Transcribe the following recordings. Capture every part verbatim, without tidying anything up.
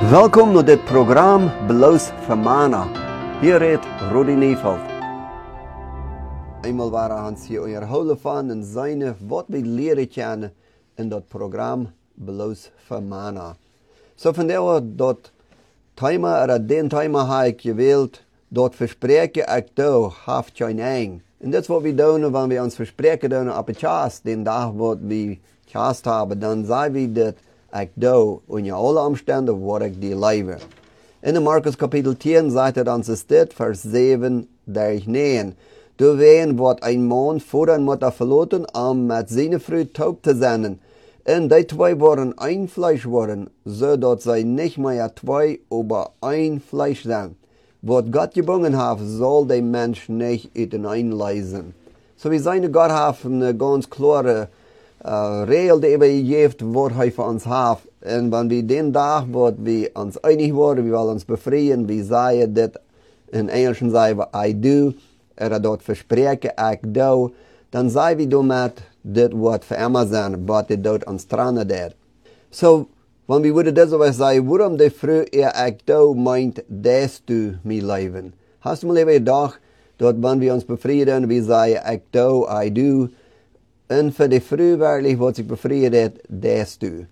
Welkom naar dit programma Bloos voor Mana. Hier redt Rudi Neefeld. Eenmaal waren Hans hier onderhouden van en zijn wat we leren kennen in dat programma Bloos voor Mana. Zo vandaar dat thema, oder den thema heb ik gewählt, dat verspreken ik daar, haft geen eng. En dat is wat we doen, wanneer we ons verspreken doen op het chast, den dag wat we chast hebben, dan zijn we dat ik doe, onder alle omstandigheden word ik die leven. In de Markus kapitel tien zegt het ons is dit, vers zeven durch negen. Du ween wat een man Vater en Mutter verlaten, om met zijn vrouw taub te zijn. En die twee worden een Fleisch worden, zodat zij niet meer twee, aber een Fleisch zijn. Wat Gott gebonden heeft, zal de mens niet uiteenlezen. So wie seine Gott heeft een ganz klare Uh, regel die we geeft, wat hij voor ons heeft. En wanneer we den dag wat we ons einig worden, we willen ons bevrijden, we zeggen dit, in Engels zeggen we I do, er dat verspreken ik doe, dan zeggen we daarmee dit wordt voor immer zijn, wat dit doet ons tranen deed. So, wanneer we willen dit zo zeggen, waarom de vrouw er ik doe, meint, des du mijn leven. Hast du mal even gedacht, dat wanneer we ons bevrijden, we zeggen ik doe, I do, en voor de vrouw werkelijk wat zich bevrijd heeft, des du.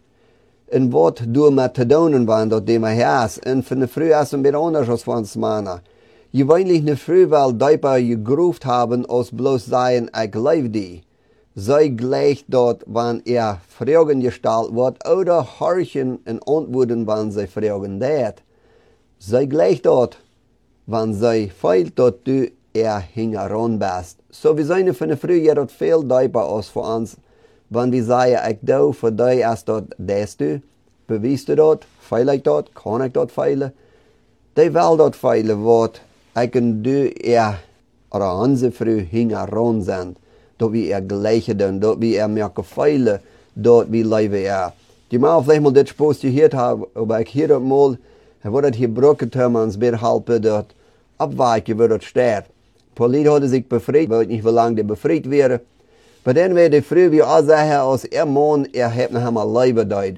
En wat doe met te doen, want dat die mij is. En voor de vrouw is het een beetje anders als van ons mannen. Je weinig een vrouw wel dieper gegroefd hebben als bloos zijn, ik leef die. Zij gleicht dat, wanneer er vragen gesteld wordt, oder horchen en antwoorden, wanneer zij vragen deed. Zij gleicht dat, wanneer zij feilt dat du er hingeron bist. So we zijn van de vrouw dat veel dieper als voor ons. Wanneer we zeggen, ik doe voor die als dat des du. Bewijst du dat? Feil ik dat? Kan ik dat feilen? Die wil dat feilen wat ik en du er, oder onze vrouw hingeron zijn. Dat we er gleiche doen, dat we er merken feilen, dat we leven er. Die mag vielleicht mal dit spoos gehoord hebben, aber ik hier dat mal, er wordt het gebroken te ons bij helpen dat abwijken waar dat staat. Pauline hadden zich bevrijd, weet niet hoe lang die bevrijd werden. Maar dan werd de vrouw weer al zeggen, als er man, er heeft nog helemaal leven deed.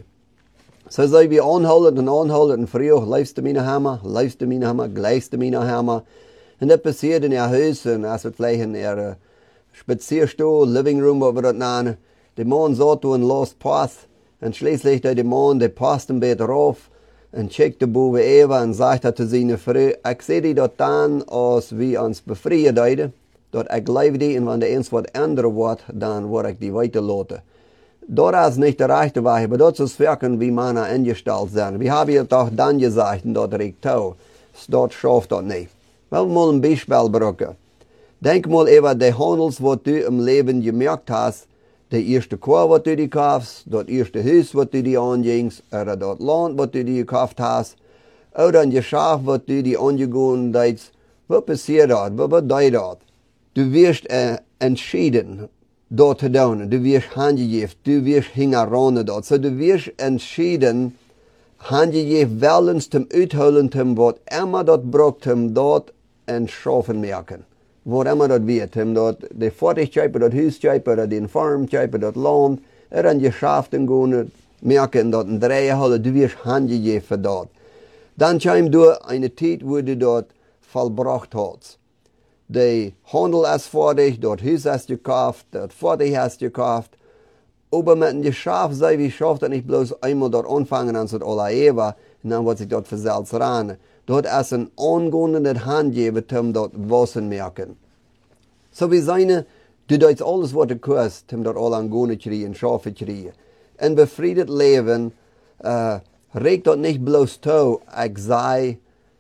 Zo zei we aanhouden en aanhouden en vroeg, leefste mij nog helemaal, leefste mij nog helemaal, gelijkste mij nog helemaal. En dat passeerde in haar huis, en als het vielleicht in haar uh, spazierstoel, living room, wat we dat namen. De man zat toen en lost pas. En schließlich deed de man, de past een beetje rauf. En checkte boven Eva en sagte zu seiner Frau, ik zie die dat dan als we ons bevrijen deiden, dat ik leef die en wanneer eens wat andere wordt, dan word ik die weiterlaten. Dat is niet de rechte weg, maar dat is werken wie mannen ingesteld zijn. We hebben het toch dan gezegd en dat ik toe. Dat schafft dat niet. Wel mal een Beispiel brengen. Denk mal over de handels wat du im leven gemerkt hast, de eerste koor wat du die kaufst, dat eerste huis wat du die aangingst, oder dat land wat du die gekauft hast, oder een Geschäft wat du die aangegaan deed. Wat passiert dat? Wat, wat deed dat? Du wirst uh, entschieden, dat te doen. Du wirst handgegeven, du wirst hingeronnen dat. So du wirst entschieden, handgegeven wellens zum uitholen, zum wat immer dat braucht, zum dat en schaffen merken. Wat immer dat wird, hem dat de Fertigkeit, dat Huiskeit, oder den Farmkeit, dat Land, er een Geschäften gaan, merken dat een draaien houden, du wirst handgegeven für dat. Dan kwam door eine tijd wo du dat vollbracht hast. De Handel ist fertig, dat Huis ist gekauft, dat fertig ist gekauft. Aber mit dem Geschäft sei wie schafft dat nicht bloß einmal dort anfangen an so aller Eva, und dann wird sich dort verselzt ran. Dort ist ein angehende handgeven, um dort Wasser merken. So wie seine, du deits alles wat du kannst, um dort alle angehende kriegen, Schafe kriegen. Ein befriedet Leben, uh, regt dort nicht bloß to, ich sei,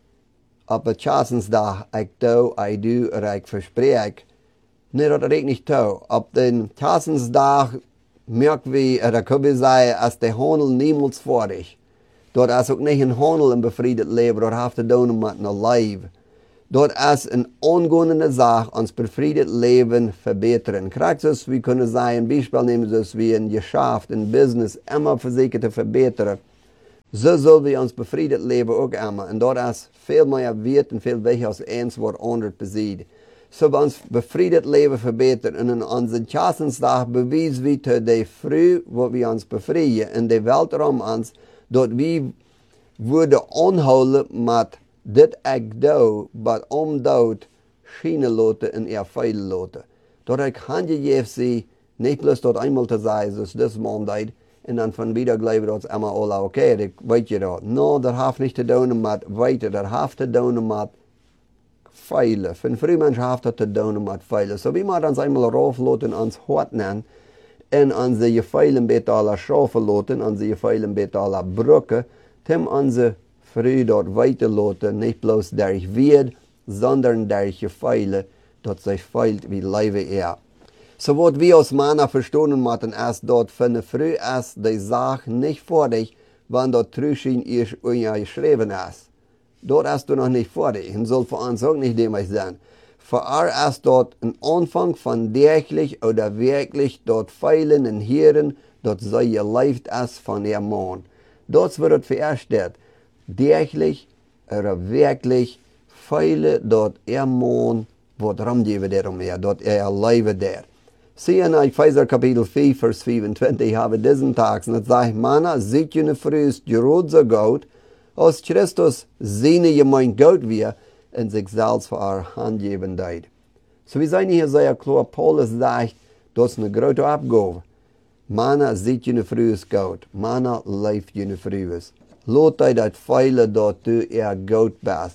op het Chasensdag, ik doe, ik doe, oder ik verspreek. Nee, dat regt nicht to. Op den Chasensdag merken we, oder können wir sagen, als der Handel niemals fertig. Dort is ook niet een handel een bevredigd leven, dat heeft te doen met een leven. Dat is een ongoende zaak, ons bevredigd leven verbeteren. Krijg dus, we kunnen zeggen, een Beispiel nemen, dus wie een Geschäft, een business, immer verzekerd te verbeteren. Zo zullen we ons bevredigd leven ook immer. En dat is veel meer wert en veel wichtiger als eens wat anders beziet. Zo we ons bevredigd leven verbeteren. En in onze Chasensdag bewijzen we te de vrouw wat we ons bevrijden. En de welt om ons, dat we würde anhouden met dit ik doe, wat om dood schijnen laten en er feilen laten. Dat ik handje geef ze, niet plus dat eenmaal te zeggen, dus dit maandag, en dan van wieder geloven dat het allemaal oké, okay, ik weet je dat. No, dat heeft niet te doen met weten, dat heeft te doen met feilen. Van vroeg mensen heeft dat te doen met feilen. So wie maar ons eenmaal rauflaten ons hart nemen, en onze je feilen betalen schaffen laten, onze je feilen betalen brücken, tem onze vroeg dat weten laten, niet bloos durch wird, sondern durch je feilen, dat zij feilt wie leven er. So wat wir als Männer verstehen müssen, ist, dass von der Früh ist die Sache nicht fertig, wenn das Trüschen ist und ja geschrieben ist. Dort ist du noch nicht fertig und soll für uns auch nicht demnach sein. Für er ist dort ein Anfang von täglich oder wirklich dort Feilen und Hören, dort sei gelebt ist von der Mann. Dort wird es vererstellt, täglich oder wirklich Feile dort er Mann, wat ramgeven daarom er, dort er leven der. Zie je in Epheser kapitel vier, vers vierentwintig, hebben diesen Tag, en het zegt, Männer, seht je frühst gerot so gut, als Christus seine gemeint gut wir, en sich selbst für er handgeben deed. So wie zijn hier sehr klar, Paulus sagt, dat is een grote Abgabe. Männer, seht je frühst gut, Männer, leeft je frühst. Lot hij dat feilen, dat du er gut bist.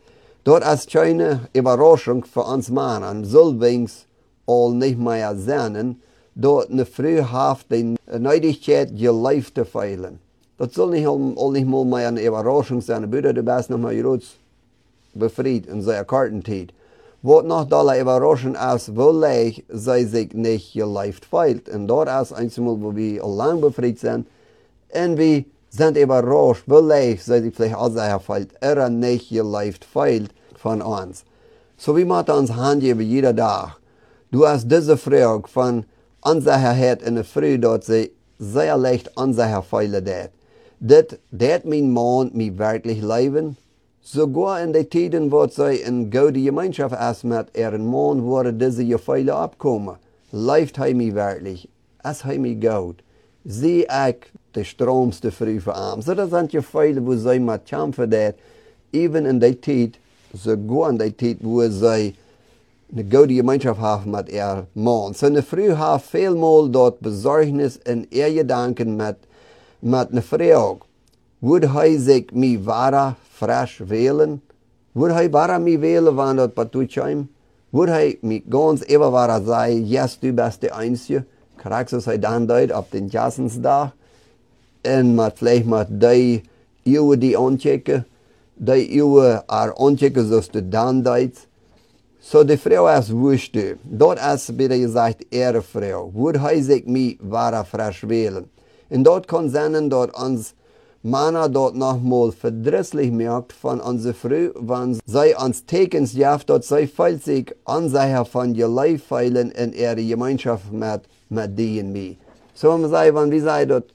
Dat is keine Überraschung für uns Männer, solwings al nicht mehr sein, dat eine Frau hat die Neidigkeit gelebt te feilen. Dat soll nicht al nicht mal mehr eine Überraschung sein, Bruder, du bist noch mal groß befreit in seiner Kartenzeit. Wat noch da Überraschung ist, will ich, sei sich nicht gelebt feilt. Und dort ist einmal, wo wir allein befreit sind, und wir sind überrascht, will ich, sei sich vielleicht auch sehr feilt, er nicht gelebt feilt von uns. So wie man uns handgeben jeder Tag. Du hast diese Frage von Unsicherheit in der Früh, dass sie sehr leicht unsicher feilen dat. Dat, dat mein Mann mich wirklich leben. Sogar in den Zeiten, wo sie in gute Gemeinschaft ist mit ihrem Mann, wo diese Gefeile abkommen. Lebt er mich wirklich? Es er mich gut? Sie ich die stromste Früh für ihn. So das sind Gefeile, wo sie mit kämpfen, dat, even in der Zeit, sogar in der Zeit, wo sie eine gute Gemeinschaft haben mit ihrem Mann. So eine Frau hat vielmal dort Besorgnis in ihr Gedanken mit, mit einer Frau. Würde er sich mich wahrer frisch wählen? Würde er wahrer mich wählen, wenn das Patutsch heim? Würde er mich ganz immer wahrer sagen, yes, du bist der Einzige? Kriegst du es dann dort auf den Jassensdach? Und mit vielleicht mit die Uhr, die anchecken, die Uhr are anchecken, so du dann dort. So die Frau ist wurscht. Dort ist wieder gesagt, ihre Frau. Würde er sich mich wahrer frisch wählen? Und dort kann sein, dort uns Männer dort nochmal verdrisslich merkt von unserer Frau, wenn sie uns Tekens jaft, dort sie feilt sich unsicher von ihr Leib feilen in ihre Gemeinschaft mit, mit die und mir. So wenn wir sagen, wenn wir sagen, dort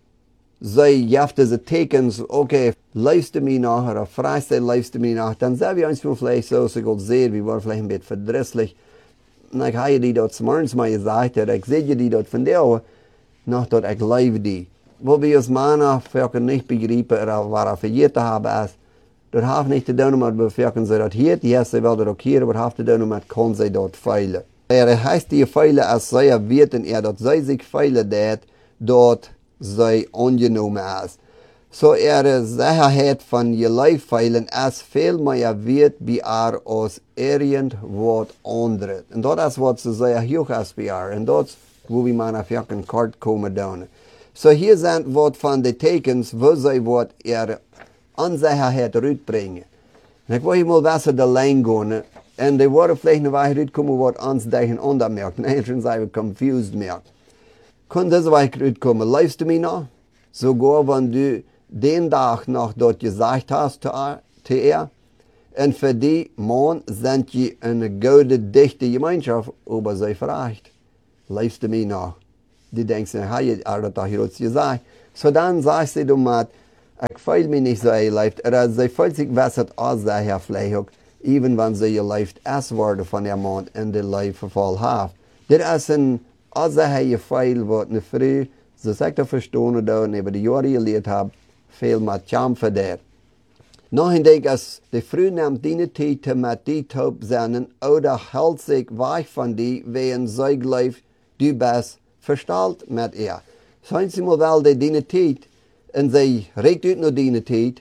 sie jaft diese Tekens, okay, leifst du mich nach, oder freist du, leifst du mich nach, dann sagen wir uns vielleicht so, so gut sehen, wir waren vielleicht ein bisschen verdrisslich. Und ich habe die dort morgens mal gesagt, ich sehe die dort von der, noch dort ich lebe die. Wo wir als Männer vielleicht nicht begreifen, oder was für jeden haben, ist, das hat nicht zu tun, mit wir vielleicht sie dort hier, die erste Welt auch hier, aber hat zu tun, mit kann sie dort feilen. Er heißt die Feile, als sei er wird, und er dort sei sich feilen, dort, dort sei angenommen ist. So ihre Sicherheit von ihr Leib feilen, ist viel mehr wird, wie er aus irgendwas anderes. Und dort ist, was sehr hoch ist bei er, und dort, wo wir mal auf jeden Kart kommen down. So hier sind was von den Tekens, wo sie was ihre Unsicherheit rüberbringen. Und ich wollte mal besser da lang gehen, und die wollen vielleicht eine Weile rüberkommen, was uns durcheinander merkt. Nein, schon sei wir confused merkt. Kann diese Weile rüberkommen, leibst du mich noch? Sogar wenn du den Tag noch dort gesagt hast zu er, und für die Mann sind sie eine gute, dichte Gemeinschaft, aber sie fragt, leibst du mich noch? Die denkt sich, hey, er hat doch hier gesagt. So dann sagst du mal, ich fühle mich nicht so erlebt, oder sie fühlt sich besser als der Herr vielleicht auch, even wenn sie erlebt, es wurde von der Mann in der Leben voll hat. Das ist ein, als der Herr Gefühl, was eine Frau, so sagt er verstanden, da, und über die Jahre gelebt hat, veel met kämpfen der. Nog een denk als de vrouw neemt die tijd met die taub zijn, oder hält sich weg von die, wegen zij geloof, du bist verstalt met ihr. Zijn ze maar wel de die tijd, en zij reikt uit naar die tijd,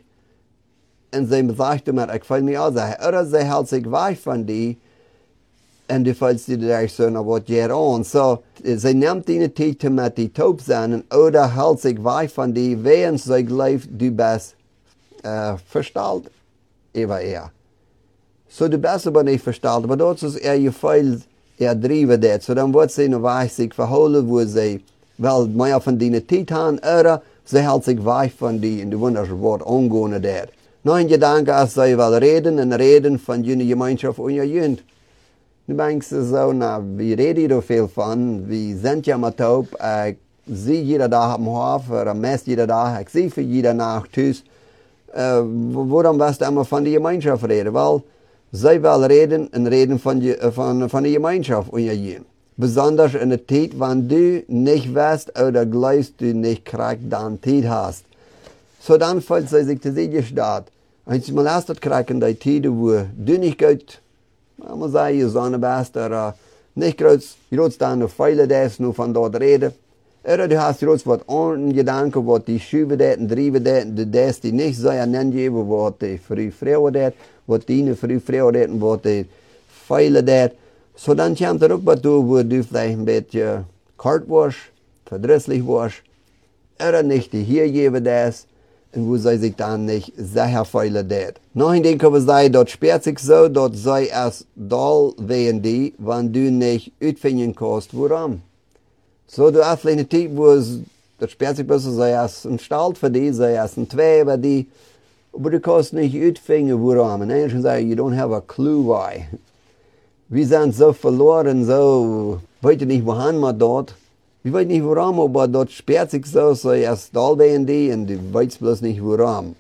en zij zegt maar, ik wil me aanzeggen, oder zij hält sich weg von die, en du fällst dir daar so naar wat je aan. So, zij neemt die tijd met die taub zijn, oder hält sich weg von die, wegen zij geloof, du bist Uh, verstalt über er. So du bist aber nicht verstalt, aber dort ist er gefeilt, er driven dat. So dann wird sie noch weich sich verholen, wo sie, weil mehr von denen Zeit haben, oder sie hält sich weich von die, und du wunderst, was angehen dat. Noch ein Gedanke, als sie will reden, und reden von jener Gemeinschaft und ihr Jünd. Du denkst so, na, wie rede ich da viel von, wie sind ja mal taub, ich sehe jeder Tag am Hof, oder meist jeder Tag, ich sehe für jeder Nacht Tschüss. Uh, waarom was het allemaal van de gemeenschap reden? Wel, zij wil reden en reden van, je, van, van de gemeenschap om je heen. Besonders in de tijd wanneer du niet weißt oder glaubst du nicht krijgt dan tijd hast. So dann fällt zij zich te zeggen staat. Als je mal erst dat krijgt in die tijd wo du nicht gut, man sagen, je zonne best, oder nicht groß, groß dann noch viele des nur von dort reden. Oder du hast jetzt was anderen Gedanken, was die schuiven dat en drijven dat, de des die nicht so nennen, was die früh Frau dat, was die früh Frau dat en was die feile dat. So dann kommt er auch was du, wo du vielleicht ein bisschen kalt warst, verdrisslich warst, oder nicht die hier geben das, und wo sie sich dann nicht sehr feile dat. Noch ein Ding kann man sagen, dort sperrt sich so, dort sei es doll wehen die, wenn du nicht utfinden kannst, warum. So, du hast eine Zeit, wo es, das sperrt sich besser, sei es ein Stall für die, sei es ein Zwei für die, aber du kannst nicht utfinden, warum. Und Menschen sagen, you don't have a clue why. Wir sind so verloren, so, weiß nicht, wohin wir dort, wir wissen nicht warum, aber dort sperrt sich so, sei es Stall wegen die, und du weißt bloß nicht warum.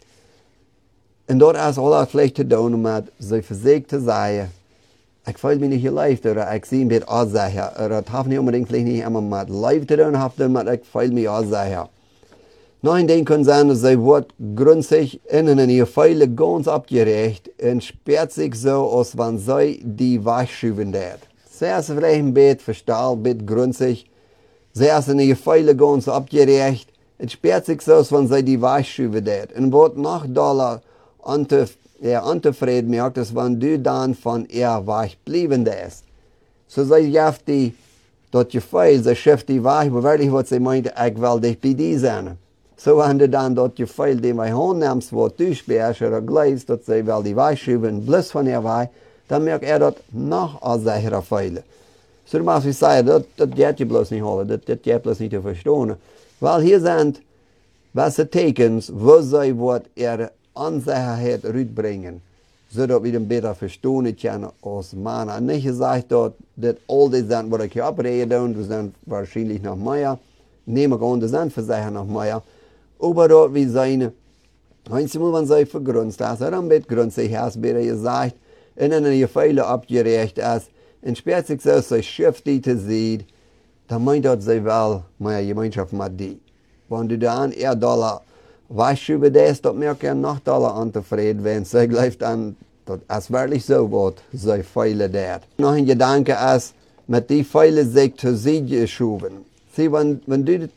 Und dort ist alles vielleicht zu tun, um so für sich zu sein, ich fühle mich nicht gelebt, oder ich sehe mich ansagen, oder es hat nicht unbedingt vielleicht nicht immer mit Leib zu tun, aber ich fühle mich ansagen. Noch ein Ding kann sein, dass sie wird gründlich innen in ihr Feile ganz abgerecht und sperrt sich so, als wenn sie die wegschieben wird. Sie ist vielleicht ein bisschen verstanden, ein bisschen gründlich, sie ist in ihr Feile ganz abgerecht und sperrt sich so, als wenn sie die wegschieben wird. Und wird noch doller unter er unzufrieden merkt, dass wenn du dann von ihr wegblieben bist. So sie jaft die, dort Gefühl, sie schafft die weg, aber wirklich, was sie meinte, ich will dich bei dir sein. So wenn du dann dort Gefühl, den wir hinnimmst, wo du sperrst oder glaubst, dass sie will die wegschieben, bloß von ihr weg, dann merkt er dort noch als sicherer Feile. So du machst, wie ich sage, das, das geht je bloß nicht holen, das, das geht bloß nicht zu verstehen. Weil hier sind, was sie Tekens, wo sie wird ihre Unsicherheit rüberbringen, zodat we hem beter verstaan kunnen als mannen. En niet gezegd dat, dat al die zijn wat ik hier abreden, die zijn waarschijnlijk nog meer, neem ik aan, die zijn voor zich nog meer, aber dat we zijn, einmal wenn sie vergrunzt ist, oder ein bisschen grunzig ist, wie er gesagt, und dann ihr Fehler abgerecht ist, und sperrt sich so, sie schifft die zu sehen, dann meint das, sie will mehr Gemeinschaft mit dir. Wenn du dann eher Dollar weißt über das, dass wir kein noch Dollar unzufrieden werden. Sie glaubt an, dass es wirklich so wird, sie feilen dort. Noch ein Gedanke ist, mit die Pfeile sich zu Siege geschoben. Sieh, wenn, wenn du,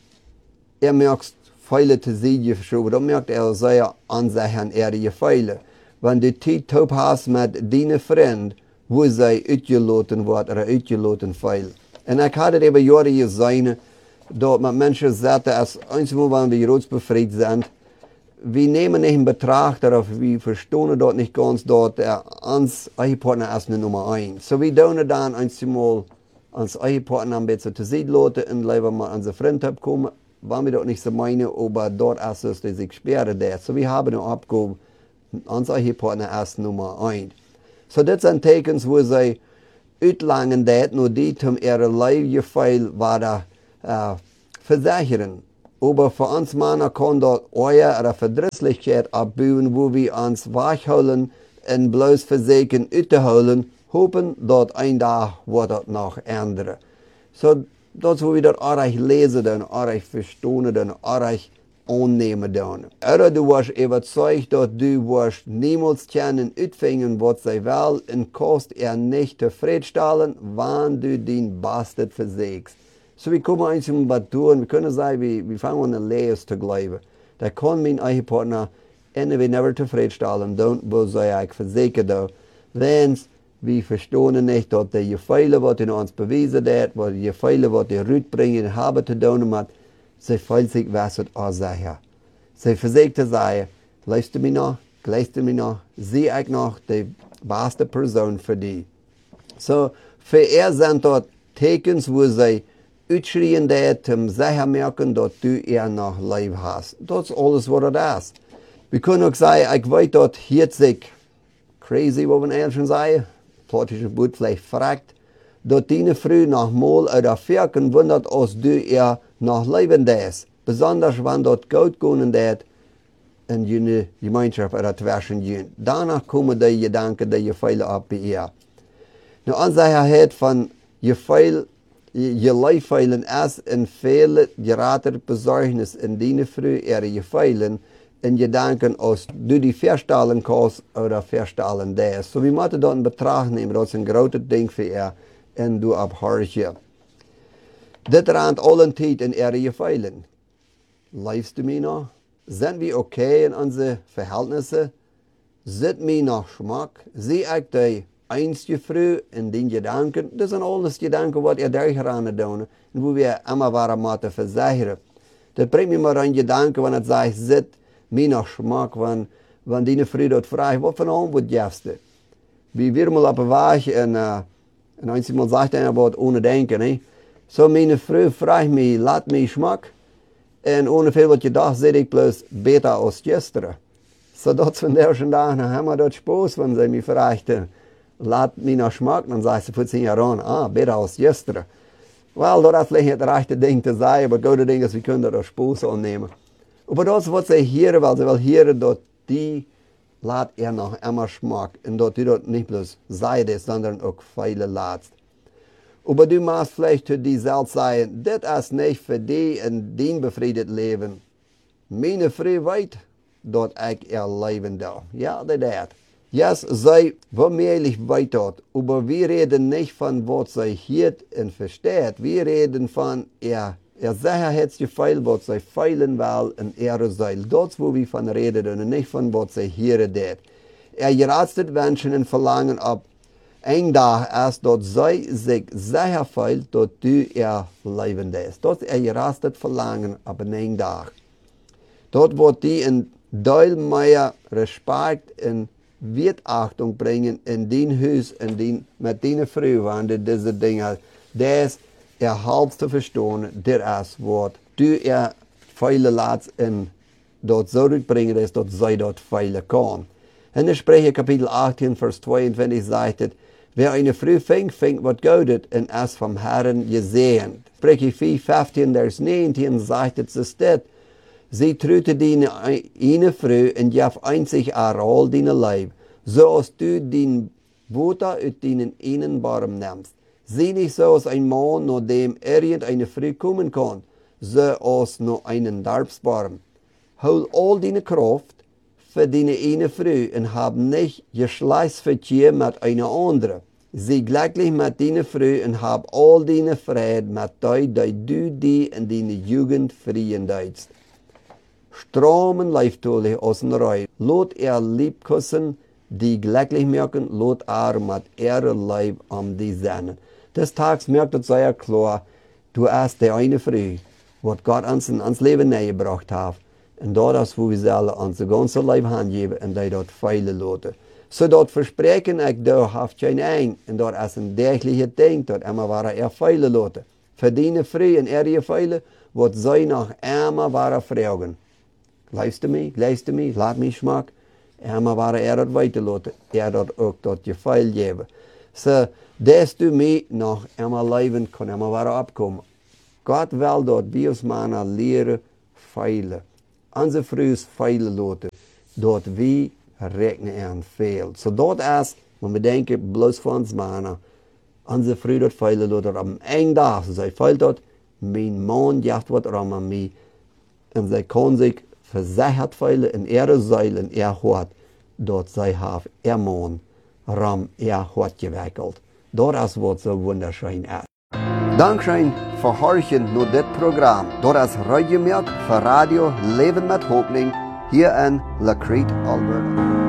er merkst, Pfeile zu Siege geschoben, dann merkt er sehr an sich an ihre Pfeile. Wenn du die Taub hast mit deinen Freund, wo sie ausgeladen wird, oder ausgeladen Pfeil. Und ich hatte über Jahre gesehen, dass mit Menschen sagten, als einmal, wenn wir groß befreit sind, wir nehmen nicht in Betracht, oder wir verstehen dort nicht ganz, dort äh, uns Ehepartner ist eine Nummer eins. So wir tun dann einmal uns Ehepartner ein bisschen zu sehen lassen und lieber mal an unsere Freundschaft kommen, wenn wir dort nicht so meinen, aber dort ist es, dass sich sperren das. So wir haben eine Abgabe, unser Ehepartner ist Nummer eins. So das sind Tekens, wo sie utlangen das, nur die um ihre Leibgefühl weiter äh, versichern. Aber für uns Männer kann dort euer oder Verdrisslichkeit abbauen, wo wir uns wegholen und bloß versuchen auszuholen, hoffen, dass ein Tag wird das noch ändern. So, das, wo wir dort auch lesen, dann auch verstehen, dann auch annehmen doen. Oder du warst überzeugt, dass du warst niemals können uitvinden, was sie will, und kannst er nicht zufriedenstellen, wann du den Bastard versägst. So, wir kommen eins um was tun, wir können sagen, wir, wir fangen an, Lees zu glauben. Da kann mein eigen Partner entweder never zufriedenstellen, don't, wo sie eigentlich versägen, wenn wir verstehen nicht, dass die Fehler, was in uns bewiesen hat, was die Fehler, was die Rückbringen haben zu tun hat, sie fühlt sich was an sich. Sie versucht zu sagen, leist du mich noch, gleist du mich noch, sehe ich noch die beste Person für dich. So, für er sind dort Tekens, wo sie uitschreien, um sicher merken, dass du er noch Leben hast. Das ist alles, was das ist. Wir können auch sagen, ich weiß, dass hier sich crazy, was man ehrlich sagen, plattische Boot vielleicht fragt, dass deine Frau noch mal oder vierken wundert, als du er noch leben ist. Besonders wenn dort gut gehen wird in jene Gemeinschaft oder zwischen jenen. Danach kommen die Gedanken, die je Fehler ab bei ihr. Nu, Ansicherheit von je Fehl, je Leifeilen ist in viele gerater Besorgnis in deine Frau ihre je Feilen, in Gedanken, als du die verstellen kannst oder verstellen darfst. So, wir müssen das in Betracht nehmen, das ist ein großes Ding für ihr, und du abhörst. Das rannt allen Zeit in ihre Gefeilen. Leibst du mich noch? Sind wir okay in unseren Verhältnissen? Sind wir noch Geschmack? Sehe ich die einzige Frau in den Gedanken? Das sind alles Gedanken, die ihr durchrennen tun, und wo wir immer waren müssen versichern. Das bringt mich mal einen Gedanken, wenn ich sage, sit mir noch Geschmack, wenn, wenn die Frau dort fragt, was für eine Antwort gibst du? Wie wir mal auf der Weg, und, uh, und einmal sagt er aber ohne Denken, ne? So, meine Frau fragt mich, lass mich Geschmack, und ohne viel was gedacht, sehe ich bloß besser als gestern. So, das von der ersten Tag, dann haben wir dort Spaß, wenn sie mich fragten, lass mich noch Geschmack, dann sagt sie vor zehn Jahren, ah, besser als gestern. Well, das ist vielleicht das rechte Ding zu sein, aber gute Ding ist, wir können da Spaß annehmen. Aber das, was sie hören, weil sie will hören, dass die lässt er noch immer Geschmack und dass du dort nicht bloß Seide, sondern auch viele lässt. Aber du musst vielleicht zu dir selbst sagen, das ist nicht für dich in dein befriedet Leben. Meine Frau weiß, dass ich ihr Leben da. Ja, das ist. Yes, sie womöglich weiß das, aber wir reden nicht von, was sie hört und versteht. Wir reden von ihr. Er Sicherheitsgefühl, was sie feilen will in ihrer Seele. Das, wo wir von reden, und nicht von, was sie hören. Er geratzt Menschen und Verlangen ab. Ein Tag ist, dass sie sich sicher fühlt, dass du ihr Leben ist. Das ist er geratzt Verlangen ab einen Tag. Dort wird die in viel mehr Respekt und Wertachtung bringen in dein Haus, in den, mit deiner Frau, wenn du diese Dinge, das er halb zu verstehen, der ist, was du er viele lässt in dort zurückbringen, dass dort sie dort viele kann. In der Sprüche Kapitel achtzehn, Vers zweiundzwanzig sagt es, wer eine Frau fängt, fängt was Gutes und ist vom Herrn gesehen. Sprüche vier, fünfzehn, Vers neunzehn sagt es, ist das, sie trüte deine eine Frau und gab einzig eine Rolle deine Leib, so als du den Butter aus deinen Innenbarm nimmst. Sieh nicht so als ein Mann, nur dem irgendeine Frau kommen kann, so als nur einen Darbsbarm. Hol all deine Kraft für deine eine Frau und hab nicht Geschlechtsverkehr mit einer anderen. Sei glücklich mit deiner Frau und hab all deine Freude mit der, die du die in deine Jugend frieren deitst. Stromen leiftole aus dem Reich, lot er liebkussen, die glücklich merken, lot er mit ihrer Leib am die Sennen. Des Tages merkt es sehr klar, du hast die eine Frau, was Gott uns in ans Leben näher gebracht hat. Und dort ist, wo wir selber unser ganzes Leben angeben und die dort viele Leute. So dort versprechen ich, da haft kein ein. Und dort ist ein dergleiche Ding, dort immer waren er viele Leute. Verdienen frei und er viele, was sie noch immer waren fragen. Leist du mich, leist du mich, lass mich schmack. Immer waren er dort weiter Leute, er dort auch dort Gefeil geben. So, dass du mich noch immer leben kann, immer wieder abkommen. Gott will dort wie uns Männer lehren, feilen. Unsere Früh ist feilen Leute. Dort wie rechnen er viel. So dort ist, wenn wir denken, bloß von uns Männer, unsere Früh dort feilen Leute am einen Tag. So sie feilt dort, mein Mann jacht was rum an mich. und sie können sich versichert fühlen in ihre Säulen, ihr Hort, dort sie haben ihr Mann rum ihr Hort gewickelt. Das ist, was so wunderschön ist. Dankeschön für Horchen nur das Programm. Das ist Radiomerk für Radio Leben mit Hoffnung hier in La Crete, Alberta.